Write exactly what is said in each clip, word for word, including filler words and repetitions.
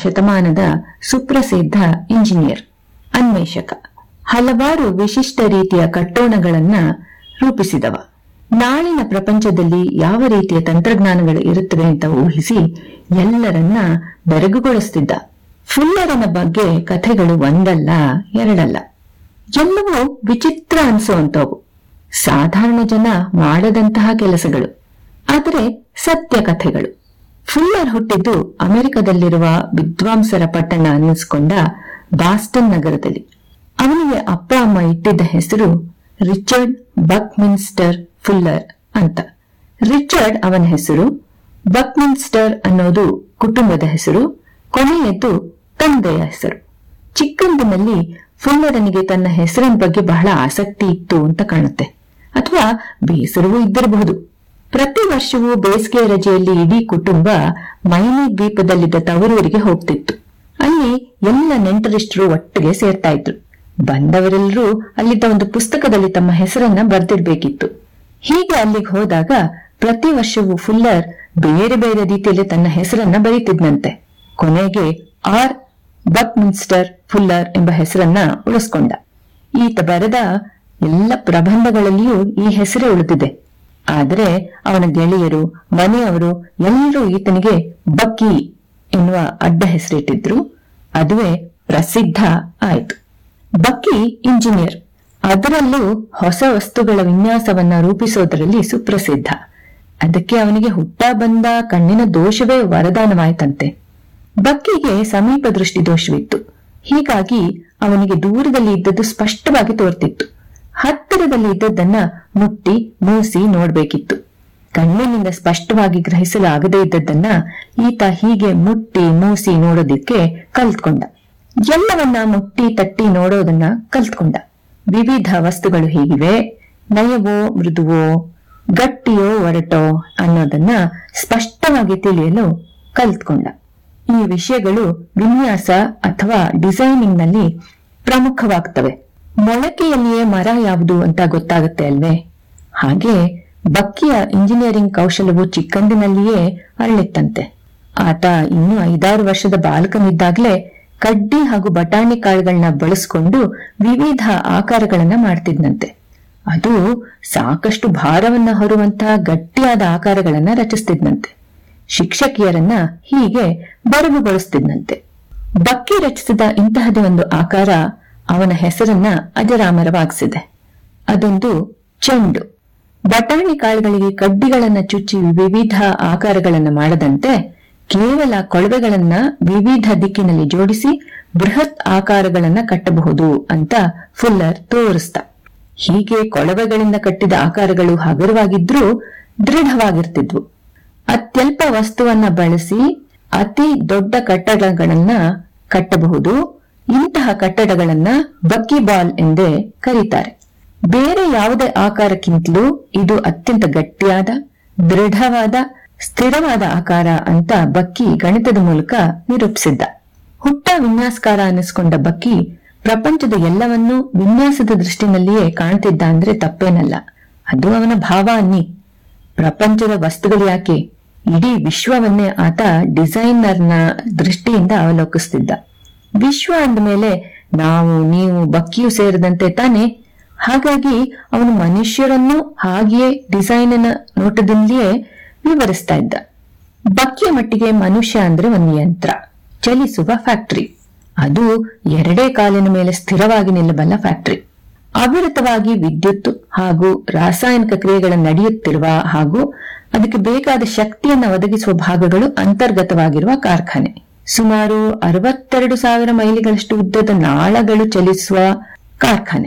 ಶತಮಾನದ ಸುಪ್ರಸಿದ್ಧ ಇಂಜಿನಿಯರ್, ಅನ್ವೇಷಕ. ಹಲವಾರು ವಿಶಿಷ್ಟ ರೀತಿಯ ಕಟ್ಟೋಣಗಳನ್ನ ರೂಪಿಸಿದವ. ನಾಳಿನ ಪ್ರಪಂಚದಲ್ಲಿ ಯಾವ ರೀತಿಯ ತಂತ್ರಜ್ಞಾನಗಳು ಇರುತ್ತವೆ ಅಂತ ಊಹಿಸಿ ಎಲ್ಲರನ್ನ ಬೆರಗುಗೊಳಿಸ್ತಿದ್ದ. ಫುಲ್ಲರನ ಬಗ್ಗೆ ಕಥೆಗಳು ಒಂದಲ್ಲ ಎರಡಲ್ಲ, ಎಲ್ಲವೂ ವಿಚಿತ್ರ ಅನ್ಸುವಂತವು, ಸಾಧಾರಣ ಜನ ಮಾಡದಂತಹ ಕೆಲಸಗಳು, ಆದರೆ ಸತ್ಯ ಕಥೆಗಳು. ಫುಲ್ಲರ್ ಹುಟ್ಟಿದ್ದು ಅಮೆರಿಕದಲ್ಲಿರುವ ವಿದ್ವಾಂಸರ ಪಟ್ಟಣ ಅನ್ನಿಸಿಕೊಂಡ ಬಾಸ್ಟನ್ ನಗರದಲ್ಲಿ. ಅವನಿಗೆ ಅಪ್ಪ ಅಮ್ಮ ಇಟ್ಟಿದ್ದ ಹೆಸರು ರಿಚರ್ಡ್ ಬಕ್ಮಿನ್ಸ್ಟರ್ ಫುಲ್ಲರ್ ಅಂತ. ರಿಚರ್ಡ್ ಅವನ ಹೆಸರು, ಬಕ್ಮಿನ್ಸ್ಟರ್ ಅನ್ನೋದು ಕುಟುಂಬದ ಹೆಸರು, ಕೊನೆಯದ್ದು ತಂದೆಯ ಹೆಸರು. ಚಿಕ್ಕಂದಿನಲ್ಲಿ ಫುಲ್ಲರನಿಗೆ ತನ್ನ ಹೆಸರಿನ ಬಗ್ಗೆ ಬಹಳ ಆಸಕ್ತಿ ಇತ್ತು ಅಂತ ಕಾಣುತ್ತೆ, ಅಥವಾ ಬೇಸರವೂ ಇದ್ದಿರಬಹುದು. ಪ್ರತಿ ವರ್ಷವೂ ಬೇಸಿಗೆ ರಜೆಯಲ್ಲಿ ಇಡೀ ಕುಟುಂಬ ಮೈನಿ ದ್ವೀಪದಲ್ಲಿದ್ದ ತವರೂರಿಗೆ ಹೋಗ್ತಿತ್ತು. ಅಲ್ಲಿ ಎಲ್ಲ ನೆಂಟರಿಷ್ಟರು ಒಟ್ಟಿಗೆ ಸೇರ್ತಾ ಇದ್ರು. ಬಂದವರೆಲ್ಲರೂ ಅಲ್ಲಿದ್ದ ಒಂದು ಪುಸ್ತಕದಲ್ಲಿ ತಮ್ಮ ಹೆಸರನ್ನ ಬರ್ದಿಡ್ಬೇಕಿತ್ತು. ಹೀಗೆ ಅಲ್ಲಿಗೆ ಹೋದಾಗ ಪ್ರತಿ ವರ್ಷವೂ ಫುಲ್ಲರ್ ಬೇರೆ ಬೇರೆ ರೀತಿಯಲ್ಲಿ ತನ್ನ ಹೆಸರನ್ನ ಬರೀತಿದ್ನಂತೆ. ಕೊನೆಗೆ ಆರ್ ಬಕ್ಮಿನ್ಸ್ಟರ್ ಫುಲ್ಲರ್ ಎಂಬ ಹೆಸರನ್ನ ಉಳಿಸ್ಕೊಂಡ. ಈತ ಬರೆದ ಎಲ್ಲ ಪ್ರಬಂಧಗಳಲ್ಲಿಯೂ ಈ ಹೆಸರೇ ಉಳಿದಿದೆ. ಆದರೆ ಅವನ ಗೆಳೆಯರು, ಮನೆಯವರು ಎಲ್ಲರೂ ಈತನಿಗೆ ಬಕ್ಕಿ ಎನ್ನುವ ಅಡ್ಡ ಹೆಸರಿಟ್ಟಿದ್ರು. ಅದುವೇ ಪ್ರಸಿದ್ಧ ಆಯಿತು. ಬಕ್ಕಿ ಇಂಜಿನಿಯರ್, ಅದರಲ್ಲೂ ಹೊಸ ವಸ್ತುಗಳ ವಿನ್ಯಾಸವನ್ನ ರೂಪಿಸೋದರಲ್ಲಿ ಸುಪ್ರಸಿದ್ಧ. ಅದಕ್ಕೆ ಅವನಿಗೆ ಹುಟ್ಟ ಬಂದ ಕಣ್ಣಿನ ದೋಷವೇ ವರದಾನವಾಯ್ತಂತೆ. ಬಕ್ಕಿಗೆ ಸಮೀಪ ದೃಷ್ಟಿ ದೋಷವಿತ್ತು. ಹೀಗಾಗಿ ಅವನಿಗೆ ದೂರದಲ್ಲಿ ಇದ್ದದ್ದು ಸ್ಪಷ್ಟವಾಗಿ ತೋರ್ತಿತ್ತು. ಹತ್ತಿರದಲ್ಲಿ ಇದ್ದದ್ದನ್ನ ಮುಟ್ಟಿ ಮೂಸಿ ನೋಡ್ಬೇಕಿತ್ತು. ಕಣ್ಣಿನಿಂದ ಸ್ಪಷ್ಟವಾಗಿ ಗ್ರಹಿಸಲಾಗದೇ ಇದ್ದದ್ದನ್ನ ಈತ ಹೀಗೆ ಮುಟ್ಟಿ ಮೂಸಿ ನೋಡೋದಿಕ್ಕೆ ಕಲ್ತ್ಕೊಂಡ. ಎಲ್ಲವನ್ನ ಮುಟ್ಟಿ ತಟ್ಟಿ ನೋಡೋದನ್ನ ಕಲ್ತ್ಕೊಂಡ. ವಿವಿಧ ವಸ್ತುಗಳು ಹೀಗಿವೆ, ನಯವೋ ಮೃದುವೋ, ಗಟ್ಟಿಯೋ ಒರಟೋ ಅನ್ನೋದನ್ನ ಸ್ಪಷ್ಟವಾಗಿ ತಿಳಿಯಲು ಕಲ್ತ್ಕೊಂಡ. ಈ ವಿಷಯಗಳು ವಿನ್ಯಾಸ ಅಥವಾ ಡಿಸೈನಿಂಗ್ ನಲ್ಲಿ ಪ್ರಮುಖವಾಗ್ತವೆ. ಮೊಳಕೆಯಲ್ಲಿಯೇ ಮರ ಯಾವುದು ಅಂತ ಗೊತ್ತಾಗುತ್ತೆ ಅಲ್ವೇ? ಹಾಗೆ ಬಕ್ಕಿಯ ಇಂಜಿನಿಯರಿಂಗ್ ಕೌಶಲವು ಚಿಕ್ಕಂದಿನಲ್ಲಿಯೇ ಅರಳಿತ್ತಂತೆ. ಆತ ಇನ್ನೂ ಐದಾರು ವರ್ಷದ ಬಾಲಕನಿದ್ದಾಗ್ಲೇ ಕಡ್ಡಿ ಹಾಗೂ ಬಟಾಣಿ ಕಾಳುಗಳನ್ನ ಬಳಸಿಕೊಂಡು ವಿವಿಧ ಆಕಾರಗಳನ್ನ ಮಾಡ್ತಿದ್ನಂತೆ. ಅದು ಸಾಕಷ್ಟು ಭಾರವನ್ನ ಹೊರುವಂತಹ ಗಟ್ಟಿಯಾದ ಆಕಾರಗಳನ್ನ ರಚಿಸ್ತಿದ್ನಂತೆ. ಶಿಕ್ಷಕಿಯರನ್ನ ಹೀಗೆ ಬರಗುಗೊಳಿಸ್ತಿದ್ನಂತೆ. ಬಕ್ಕಿ ರಚಿಸಿದ ಇಂತಹದೇ ಒಂದು ಆಕಾರ ಅವನ ಹೆಸರನ್ನ ಅಜರಾಮರವಾಗಿಸಿದೆ. ಅದೊಂದು ಚೆಂಡು. ಬಟಾಣಿ ಕಾಳುಗಳಿಗೆ ಕಡ್ಡಿಗಳನ್ನ ಚುಚ್ಚಿ ವಿವಿಧ ಆಕಾರಗಳನ್ನ ಮಾಡದಂತೆ ಕೇವಲ ಕೊಳವೆಗಳನ್ನ ವಿವಿಧ ದಿಕ್ಕಿನಲ್ಲಿ ಜೋಡಿಸಿ ಬೃಹತ್ ಆಕಾರಗಳನ್ನ ಕಟ್ಟಬಹುದು ಅಂತ ಫುಲ್ಲರ್ ತೋರಿಸ್ತ. ಹೀಗೆ ಕೊಳವೆಗಳಿಂದ ಕಟ್ಟಿದ ಆಕಾರಗಳು ಹಗುರವಾಗಿದ್ರೂ ದೃಢವಾಗಿರ್ತಿದ್ವು. ಅತ್ಯಲ್ಪ ವಸ್ತುವನ್ನ ಬಳಸಿ ಅತಿ ದೊಡ್ಡ ಕಟ್ಟಡಗಳನ್ನ ಕಟ್ಟಬಹುದು. ಇಂತಹ ಕಟ್ಟಡಗಳನ್ನ ಬಕ್ಕಿ ಬಾಲ್ ಎಂದೇ ಕರೀತಾರೆ. ಬೇರೆ ಯಾವುದೇ ಆಕಾರಕ್ಕಿಂತಲೂ ಇದು ಅತ್ಯಂತ ಗಟ್ಟಿಯಾದ, ದೃಢವಾದ, ಸ್ಥಿರವಾದ ಆಕಾರ ಅಂತ ಬಕ್ಕಿ ಗಣಿತದ ಮೂಲಕ ನಿರೂಪಿಸಿದ್ದ. ಹುಟ್ಟ ವಿನ್ಯಾಸಕಾರ ಅನ್ನಿಸ್ಕೊಂಡ ಬಕ್ಕಿ ಪ್ರಪಂಚದ ಎಲ್ಲವನ್ನೂ ವಿನ್ಯಾಸದ ದೃಷ್ಟಿನಲ್ಲಿಯೇ ಕಾಣ್ತಿದ್ದ ಅಂದ್ರೆ ತಪ್ಪೇನಲ್ಲ. ಅದು ಅವನ ಭಾವ ಅನ್ನಿ. ಪ್ರಪಂಚದ ವಸ್ತುಗಳು ಯಾಕೆ, ಇಡೀ ವಿಶ್ವವನ್ನೇ ಆತ ಡಿಸೈನರ್ನ ದೃಷ್ಟಿಯಿಂದ ಅವಲೋಕಿಸ್ತಿದ್ದ. ವಿಶ್ವ ಅಂದ ಮೇಲೆ ನಾವು ನೀವು ಬಕ್ಕಿಯೂ ಸೇರಿದಂತೆ ತಾನೆ. ಹಾಗಾಗಿ ಅವನು ಮನುಷ್ಯರನ್ನು ಹಾಗೆಯೇ ಡಿಸೈನಿನ ನೋಟದಿಂದಲೇ ವಿವರಿಸ್ತಾ ಇದ್ದ. ಬಕ್ಕಿಯ ಮಟ್ಟಿಗೆ ಮನುಷ್ಯ ಅಂದ್ರೆ ಒಂದು ಯಂತ್ರ, ಚಲಿಸುವ ಫ್ಯಾಕ್ಟರಿ. ಅದು ಎರಡೇ ಕಾಲಿನ ಮೇಲೆ ಸ್ಥಿರವಾಗಿ ನಿಲ್ಲಬಲ್ಲ ಫ್ಯಾಕ್ಟರಿ. ಅವಿರತವಾಗಿ ವಿದ್ಯುತ್ ಹಾಗೂ ರಾಸಾಯನಿಕ ಕ್ರಿಯೆಗಳ ನಡೆಯುತ್ತಿರುವ ಹಾಗೂ ಅದಕ್ಕೆ ಬೇಕಾದ ಶಕ್ತಿಯನ್ನು ಒದಗಿಸುವ ಭಾಗಗಳು ಅಂತರ್ಗತವಾಗಿರುವ ಕಾರ್ಖಾನೆ. ಸುಮಾರು ಅರವತ್ತೆರಡು ಸಾವಿರ ಮೈಲಿಗಳಷ್ಟು ಉದ್ದದ ನಾಳಗಳು ಚಲಿಸುವ ಕಾರ್ಖಾನೆ.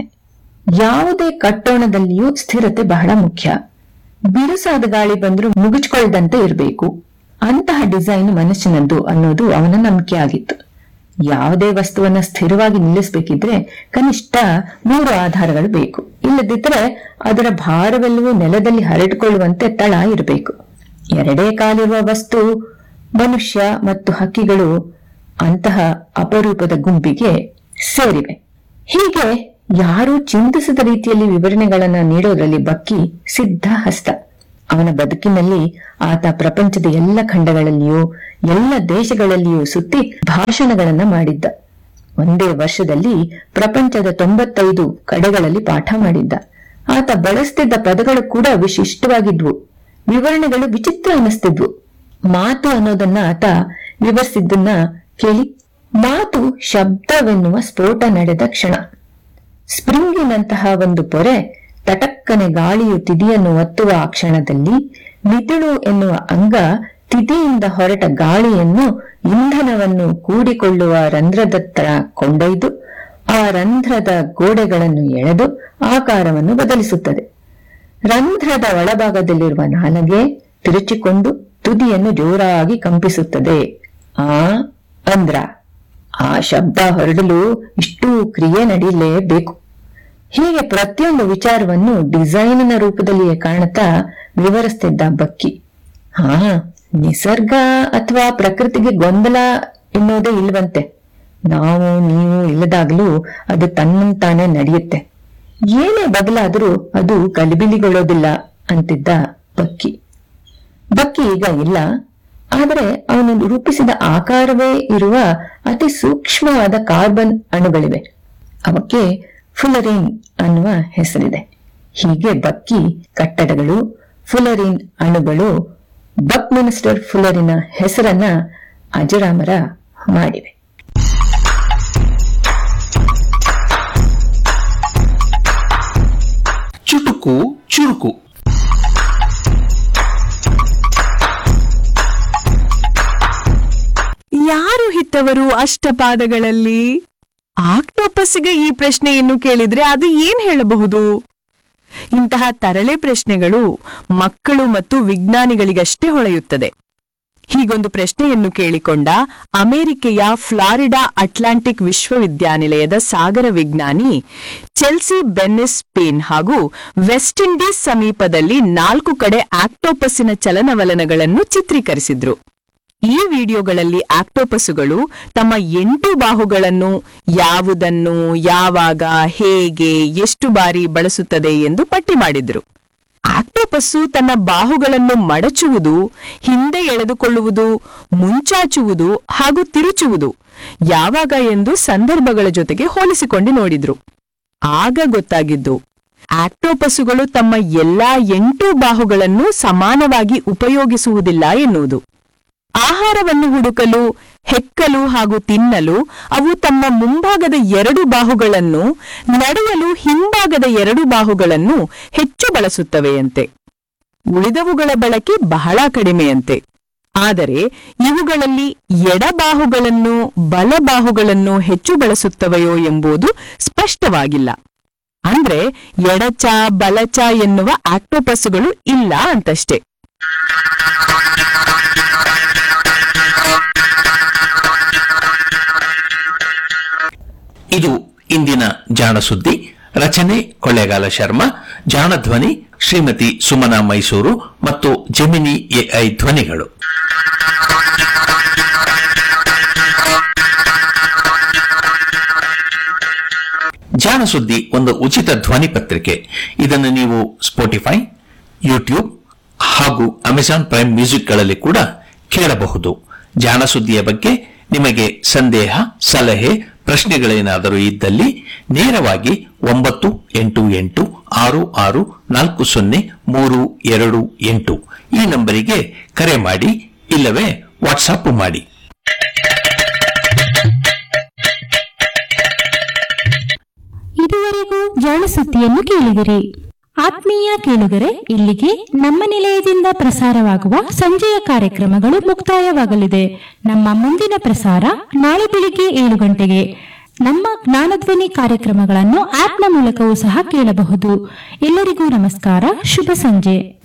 ಯಾವುದೇ ಕಟ್ಟೋಣದಲ್ಲಿಯೂ ಸ್ಥಿರತೆ ಬಹಳ ಮುಖ್ಯ. ಬಿರುಸಾದ ಗಾಳಿ ಬಂದರೂ ಮುಗಿಚ್ಕೊಳ್ಳದಂತೆ ಇರಬೇಕು. ಅಂತಹ ಡಿಸೈನ್ ಮನುಷ್ಯನದ್ದು ಅನ್ನೋದು ಅವನ ನಂಬಿಕೆ ಆಗಿತ್ತು. ಯಾವುದೇ ವಸ್ತುವನ್ನ ಸ್ಥಿರವಾಗಿ ನಿಲ್ಲಿಸಬೇಕಿದ್ರೆ ಕನಿಷ್ಠ ಮೂರು ಆಧಾರಗಳು ಬೇಕು. ಇಲ್ಲದಿದ್ದರೆ ಅದರ ಭಾರವೆಲ್ಲವೂ ನೆಲದಲ್ಲಿ ಹರಡಿಕೊಳ್ಳುವಂತೆ ತಳ ಇರಬೇಕು. ಎರಡೇ ಕಾಲಿರುವ ವಸ್ತು ಮನುಷ್ಯ ಮತ್ತು ಹಕ್ಕಿಗಳು ಅಂತಹ ಅಪರೂಪದ ಗುಂಪಿಗೆ ಸೇರಿವೆ. ಹೀಗೆ ಯಾರೂ ಚಿಂತಿಸದ ರೀತಿಯಲ್ಲಿ ವಿವರಣೆಗಳನ್ನ ನೀಡೋದ್ರಲ್ಲಿ ಬಕ್ಕಿ ಸಿದ್ಧ ಹಸ್ತ. ಅವನ ಬದುಕಿನಲ್ಲಿ ಆತ ಪ್ರಪಂಚದ ಎಲ್ಲ ಖಂಡಗಳಲ್ಲಿಯೂ ಎಲ್ಲ ದೇಶಗಳಲ್ಲಿಯೂ ಸುತ್ತಿ ಭಾಷಣಗಳನ್ನ ಮಾಡಿದ್ದ. ಒಂದೇ ವರ್ಷದಲ್ಲಿ ಪ್ರಪಂಚದ ತೊಂಬತ್ತೈದು ಕಡೆಗಳಲ್ಲಿ ಪಾಠ ಮಾಡಿದ್ದ. ಆತ ಬಳಸ್ತಿದ್ದ ಪದಗಳು ಕೂಡ ವಿಶಿಷ್ಟವಾಗಿದ್ವು, ವಿವರಣೆಗಳು ವಿಚಿತ್ರ ಅನ್ನಿಸ್ತಿದ್ವು. ಮಾತು ಅನ್ನೋದನ್ನ ಆತ ವಿವರಿಸಿದ್ದನ್ನ ಕೇಳಿ, ಮಾತು ಶಬ್ದವೆನ್ನುವ ಸ್ಫೋಟ ನಡೆದ ಕ್ಷಣ. ಸ್ಪ್ರಿಂಗಿನಂತಹ ಒಂದು ಪೊರೆ ತಟಕ್ಕನೆ ಗಾಳಿಯು ತಿದಿಯನ್ನು ಒತ್ತುವ ಆ ಕ್ಷಣದಲ್ಲಿ ಮಿದುಳು ಎನ್ನುವ ಅಂಗ ತಿದಿಯಿಂದ ಹೊರಟ ಗಾಳಿಯನ್ನು ಇಂಧನವನ್ನು ಕೂಡಿಕೊಳ್ಳುವ ರಂಧ್ರದತ್ತ ಕೊಂಡೊಯ್ದು ಆ ರಂಧ್ರದ ಗೋಡೆಗಳನ್ನು ಎಳೆದು ಆಕಾರವನ್ನು ಬದಲಿಸುತ್ತದೆ. ರಂಧ್ರದ ಒಳಭಾಗದಲ್ಲಿರುವ ನಾಲಗೆ ತಿರುಚಿಕೊಂಡು ತುದಿಯನ್ನು ಜೋರಾಗಿ ಕಂಪಿಸುತ್ತದೆ. ಆ ಅಂದ್ರ ಆ ಶಬ್ದ ಹೊರಡಲು ಇಷ್ಟು ಕ್ರಿಯೆ ನಡೀಲೇಬೇಕು. ಹೀಗೆ ಪ್ರತಿಯೊಂದು ವಿಚಾರವನ್ನು ಡಿಸೈನಿನ ರೂಪದಲ್ಲಿಯೇ ಕಾಣುತ್ತಾ ವಿವರಿಸ್ತಿದ್ದ ಬಕ್ಕಿ. ಹಾ, ನಿಸರ್ಗ ಅಥವಾ ಪ್ರಕೃತಿಗೆ ಗೊಂದಲ ಎನ್ನುವುದೇ ಇಲ್ವಂತೆ. ನಾವು ನೀವು ಇಲ್ಲದಾಗಲೂ ಅದು ತನ್ನಂತಾನೆ ನಡೆಯುತ್ತೆ. ಏನೇ ಬದಲಾದರೂ ಅದು ಗಲಿಬಿಲಿಗೊಳ್ಳೋದಿಲ್ಲ ಅಂತಿದ್ದ ಬಕ್ಕಿ. ಬಕ್ಕಿ ಈಗ ಇಲ್ಲ, ಆದರೆ ಅವನು ರೂಪಿಸಿದ ಆಕಾರವೇ ಇರುವ ಅತಿ ಸೂಕ್ಷ್ಮವಾದ ಕಾರ್ಬನ್ ಅಣುಗಳಿವೆ. ಅವಕ್ಕೆ ಫುಲರಿನ್ ಅನ್ನುವ ಹೆಸರಿದೆ. ಹೀಗೆ ಬಕ್ಕಿ ಕಟ್ಟಡಗಳು, ಫುಲರಿನ್ ಅಣುಗಳು ಬಕ್ಮಿನಿಸ್ಟರ್ ಫುಲರಿನ ಹೆಸರನ್ನ ಅಜರಾಮರ ಮಾಡಿವೆ. ಚುಟುಕು ಚುರುಕು. ಯಾರು ಹಿತ್ತವರು ಅಷ್ಟಪಾದಗಳಲ್ಲಿ? ಆಕ್ಟೋಪಸ್ಗೆ ಈ ಪ್ರಶ್ನೆಯನ್ನು ಕೇಳಿದ್ರೆ ಅದು ಏನ್ ಹೇಳಬಹುದು? ಇಂತಹ ತರಳೆ ಪ್ರಶ್ನೆಗಳು ಮಕ್ಕಳು ಮತ್ತು ವಿಜ್ಞಾನಿಗಳಿಗಷ್ಟೇ ಹೊಳೆಯುತ್ತದೆ. ಹೀಗೊಂದು ಪ್ರಶ್ನೆಯನ್ನು ಕೇಳಿಕೊಂಡ ಅಮೆರಿಕೆಯ ಫ್ಲಾರಿಡಾ ಅಟ್ಲಾಂಟಿಕ್ ವಿಶ್ವವಿದ್ಯಾನಿಲಯದ ಸಾಗರ ವಿಜ್ಞಾನಿ ಚೆಲ್ಸಿ ಬೆನ್ನಿಸ್ ಪೇನ್ ಹಾಗೂ ವೆಸ್ಟ್ ಇಂಡೀಸ್ ಸಮೀಪದಲ್ಲಿ ನಾಲ್ಕು ಕಡೆ ಆಕ್ಟೋಪಸ್ಸಿನ ಚಲನವಲನಗಳನ್ನು ಚಿತ್ರೀಕರಿಸಿದ್ರು. ಈ ವಿಡಿಯೋಗಳಲ್ಲಿ ಆಕ್ಟೋಪಸ್ಸುಗಳು ತಮ್ಮ ಎಂಟು ಬಾಹುಗಳನ್ನು ಯಾವುದನ್ನು, ಯಾವಾಗ, ಹೇಗೆ, ಎಷ್ಟು ಬಾರಿ ಬಳಸುತ್ತದೆ ಎಂದು ಪಟ್ಟಿ ಮಾಡಿದ್ರು. ಆಕ್ಟೋಪಸ್ಸು ತನ್ನ ಬಾಹುಗಳನ್ನು ಮಡಚುವುದು, ಹಿಂದೆ ಎಳೆದುಕೊಳ್ಳುವುದು, ಮುಂಚಾಚುವುದು ಹಾಗೂ ತಿರುಚುವುದು ಯಾವಾಗ ಎಂದು ಸಂದರ್ಭಗಳ ಜೊತೆಗೆ ಹೋಲಿಸಿಕೊಂಡು ನೋಡಿದ್ರು. ಆಗ ಗೊತ್ತಾಗಿದ್ದು, ಆಕ್ಟೋಪಸ್ಸುಗಳು ತಮ್ಮ ಎಲ್ಲಾ ಎಂಟು ಬಾಹುಗಳನ್ನು ಸಮಾನವಾಗಿ ಉಪಯೋಗಿಸುವುದಿಲ್ಲ ಎನ್ನುವುದು. ಆಹಾರವನ್ನು ಹುಡುಕಲು, ಹೆಕ್ಕಲು ಹಾಗೂ ತಿನ್ನಲು ಅವು ತಮ್ಮ ಮುಂಭಾಗದ ಎರಡು ಬಾಹುಗಳನ್ನು, ನಡೆಯಲು ಹಿಂಭಾಗದ ಎರಡು ಬಾಹುಗಳನ್ನು ಹೆಚ್ಚು ಬಳಸುತ್ತವೆಯಂತೆ. ಉಳಿದವುಗಳ ಬಳಕೆ ಬಹಳ ಕಡಿಮೆಯಂತೆ. ಆದರೆ ಇವುಗಳಲ್ಲಿ ಎಡಬಾಹುಗಳನ್ನು, ಬಲಬಾಹುಗಳನ್ನು ಹೆಚ್ಚು ಬಳಸುತ್ತವೆಯೋ ಎಂಬುದು ಸ್ಪಷ್ಟವಾಗಿಲ್ಲ. ಅಂದ್ರೆ ಎಡಚ ಬಲಚ ಎನ್ನುವ ಆಕ್ಟೋಪಸ್ಸುಗಳು ಇಲ್ಲ ಅಂತಷ್ಟೇ. ಇದು ಇಂದಿನ ಜಾಣ ಸುದ್ದಿ. ರಚನೆ ಕೊಳ್ಳೇಗಾಲ ಶರ್ಮಾ. ಜಾಣ ಧ್ವನಿ ಶ್ರೀಮತಿ ಸುಮನಾ ಮೈಸೂರು ಮತ್ತು ಜೆಮಿನಿ ಎಐ ಧ್ವನಿಗಳು. ಜಾಣ ಸುದ್ದಿ ಒಂದು ಉಚಿತ ಧ್ವನಿ ಪತ್ರಿಕೆ. ಇದನ್ನು ನೀವು ಸ್ಪೋಟಿಫೈ, ಯೂಟ್ಯೂಬ್ ಹಾಗೂ ಅಮೆಜಾನ್ ಪ್ರೈಮ್ ಮ್ಯೂಸಿಕ್ಗಳಲ್ಲಿ ಕೂಡ ಕೇಳಬಹುದು. ಜಾಣ ಸುದ್ದಿಯ ಬಗ್ಗೆ ನಿಮಗೆ ಸಂದೇಹ, ಸಲಹೆ, ಪ್ರಶ್ನೆಗಳೇನಾದರೂ ಇದ್ದಲ್ಲಿ ನೇರವಾಗಿ ಒಂಬತ್ತು ಎಂಟು ಎಂಟು ಆರು ಆರು ನಾಲ್ಕು ಸೊನ್ನೆ ಮೂರು ಎರಡು ಎಂಟು ಈ ನಂಬರಿಗೆ ಕರೆ ಮಾಡಿ, ಇಲ್ಲವೇ ವಾಟ್ಸಾಪ್ ಮಾಡಿ. ಇದುವರೆಗೂ ಜಾಣ ಸುದ್ದಿಯನ್ನು ಕೇಳಿದಿರಿ. ಆತ್ಮೀಯ ಕೇಳುಗರೆ, ಇಲ್ಲಿಗೆ ನಮ್ಮ ನಿಲಯದಿಂದ ಪ್ರಸಾರವಾಗುವ ಸಂಜೆಯ ಕಾರ್ಯಕ್ರಮಗಳು ಮುಕ್ತಾಯವಾಗಲಿದೆ. ನಮ್ಮ ಮುಂದಿನ ಪ್ರಸಾರ ನಾಳೆ ಬೆಳಿಗ್ಗೆ ಏಳು ಗಂಟೆಗೆ. ನಮ್ಮ ಜ್ಞಾನಧ್ವನಿ ಕಾರ್ಯಕ್ರಮಗಳನ್ನು ಆಪ್ನ ಮೂಲಕವೂ ಸಹ ಕೇಳಬಹುದು. ಎಲ್ಲರಿಗೂ ನಮಸ್ಕಾರ, ಶುಭ ಸಂಜೆ.